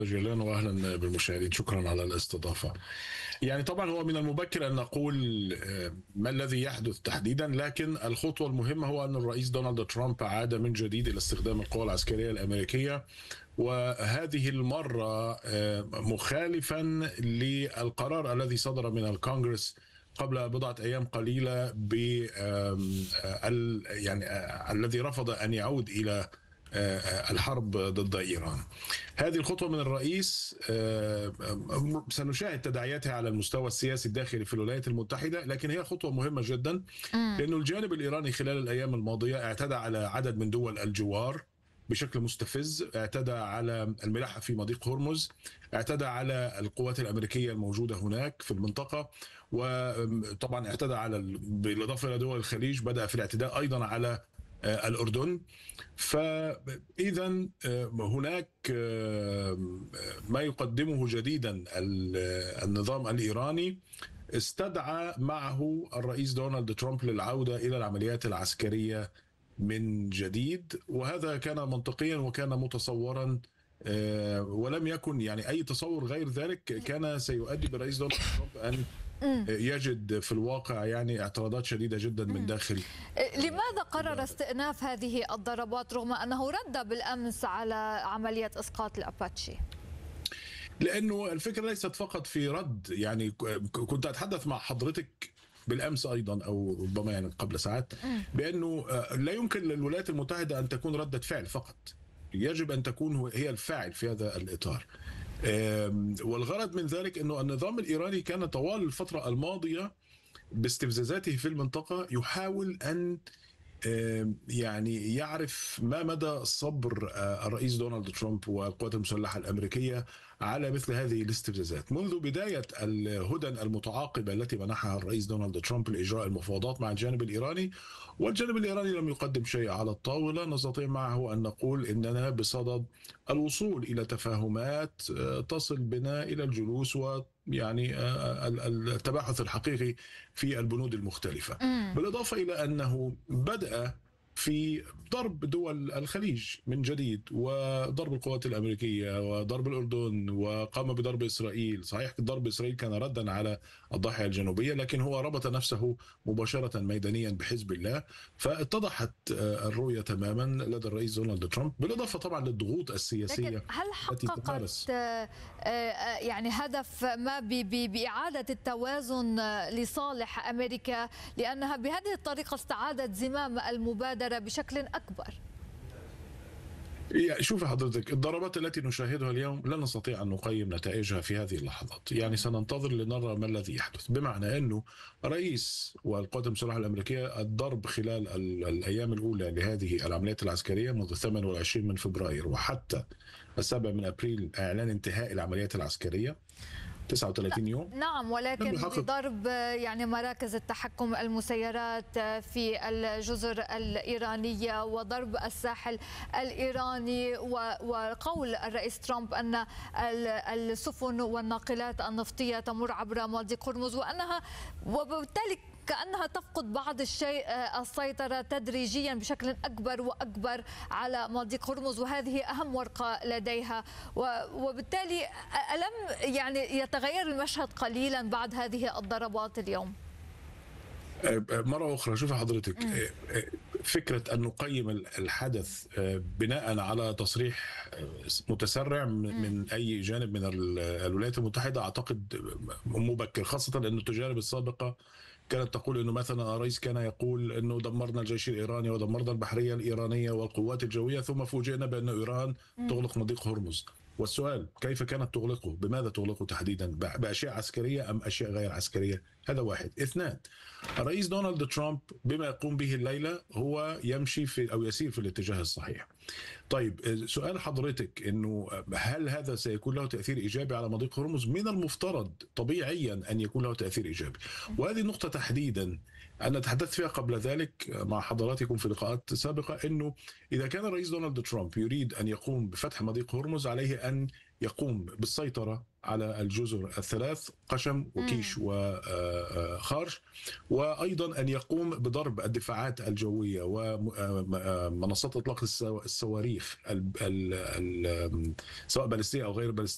جيلان، واهلا بالمشاهدين. شكرا على الاستضافه. يعني طبعا هو من المبكر ان نقول ما الذي يحدث تحديدا، لكن الخطوه المهمه هو ان الرئيس دونالد ترامب عاد من جديد الى استخدام القوى العسكريه الامريكيه، وهذه المره مخالفا للقرار الذي صدر من الكونغرس قبل بضعة أيام قليلة يعني الذي رفض أن يعود إلى الحرب ضد إيران. هذه الخطوة من الرئيس سنشاهد تداعياتها على المستوى السياسي الداخلي في الولايات المتحدة، لكن هي خطوة مهمة جدا لأن الجانب الإيراني خلال الأيام الماضية اعتدى على عدد من دول الجوار بشكل مستفز، اعتدى على الملاحة في مضيق هرمز، اعتدى على القوات الأمريكية الموجودة هناك في المنطقة، وطبعا اعتدى على بالإضافة إلى دول الخليج بدأ في الاعتداء أيضا على الأردن. فإذا هناك ما يقدمه جديدا النظام الإيراني استدعى معه الرئيس دونالد ترامب للعودة إلى العمليات العسكرية من جديد، وهذا كان منطقيا وكان متصورا، ولم يكن يعني أي تصور غير ذلك كان سيؤدي بالرئيس دونالد ترامب أن يجد في الواقع يعني اعتراضات شديدة جدا من داخل. لماذا قرر استئناف هذه الضربات رغم أنه رد بالأمس على عملية إسقاط الأباتشي؟ لأنه الفكرة ليست فقط في رد، يعني كنت أتحدث مع حضرتك بالأمس أيضا أو ربما يعني قبل ساعات بأنه لا يمكن للولايات المتحدة أن تكون ردة فعل فقط، يجب أن تكون هي الفاعل في هذا الإطار. والغرض من ذلك أنه النظام الإيراني كان طوال الفترة الماضية باستفزازاته في المنطقة يحاول أن يعني يعرف ما مدى صبر الرئيس دونالد ترامب والقوات المسلحة الأمريكية على مثل هذه الاستفزازات منذ بداية الهدن المتعاقبة التي منحها الرئيس دونالد ترامب لإجراء المفاوضات مع الجانب الإيراني. والجانب الإيراني لم يقدم شيء على الطاولة. نستطيع معه أن نقول إننا بصدد الوصول إلى تفاهمات تصل بنا إلى الجلوس يعني التباحث الحقيقي في البنود المختلفة. بالإضافة إلى أنه بدأ في ضرب دول الخليج من جديد، وضرب القوات الأمريكية وضرب الأردن، وقام بضرب إسرائيل. صحيح ضرب إسرائيل كان ردا على الضاحية الجنوبية، لكن هو ربط نفسه مباشرة ميدانيا بحزب الله. فاتضحت الرؤية تماما لدى الرئيس دونالد ترامب، بالإضافة طبعا للضغوط السياسية. لكن هل حققت يعني هدف ما بإعادة التوازن لصالح أمريكا، لأنها بهذه الطريقة استعادت زمام المبادرة بشكل أكبر؟ شوف حضرتك، الضربات التي نشاهدها اليوم لا نستطيع أن نقيم نتائجها في هذه اللحظات، يعني سننتظر لنرى ما الذي يحدث. بمعنى أنه رئيس والقوات المسلحة الأمريكية الضرب خلال الأيام الأولى لهذه العمليات العسكرية منذ 28 من فبراير وحتى 7 من أبريل إعلان انتهاء العمليات العسكرية 39 يوم. نعم، ولكن بضرب يعني مراكز التحكم المسيرات في الجزر الإيرانية وضرب الساحل الإيراني، وقول الرئيس ترامب أن السفن والناقلات النفطية تمر عبر مضيق هرمز وبالتالي كأنها تفقد بعض الشيء السيطرة تدريجيا بشكل أكبر وأكبر على مضيق هرمز، وهذه أهم ورقة لديها. وبالتالي ألم يعني يتغير المشهد قليلا بعد هذه الضربات اليوم؟ مرة أخرى شوف حضرتك، فكرة أن نقيم الحدث بناء على تصريح متسرع من أي جانب من الولايات المتحدة أعتقد مبكر، خاصة أن التجارب السابقة كانت تقول أنه مثلا الرئيس كان يقول أنه دمرنا الجيش الإيراني ودمرنا البحرية الإيرانية والقوات الجوية، ثم فوجئنا بأن إيران تغلق مضيق هرمز. والسؤال كيف كانت تغلقه؟ بماذا تغلقه تحديدا؟ بأشياء عسكرية أم أشياء غير عسكرية؟ هذا واحد. اثنان، الرئيس دونالد ترامب بما يقوم به الليلة هو يمشي في أو يسير في الاتجاه الصحيح. طيب سؤال حضرتك أنه هل هذا سيكون له تأثير إيجابي على مضيق هرمز؟ من المفترض طبيعيا أن يكون له تأثير إيجابي، وهذه النقطة تحديدا أنا تحدثت فيها قبل ذلك مع حضراتكم في لقاءات سابقة، أنه إذا كان الرئيس دونالد ترامب يريد أن يقوم بفتح مضيق هرمز عليه أن يقوم بالسيطرة على الجزر الثلاث قشم وكيش وخارج، وأيضا أن يقوم بضرب الدفاعات الجوية ومنصات إطلاق الصواريخ سواء باليستية أو غير باليستية